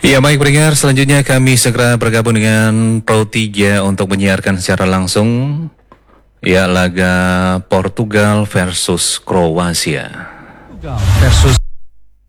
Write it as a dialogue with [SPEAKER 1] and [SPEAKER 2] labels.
[SPEAKER 1] Ya baik pendengar, selanjutnya kami segera bergabung dengan Pro 3 untuk menyiarkan secara langsung ya laga Portugal versus Kroasia.
[SPEAKER 2] Versus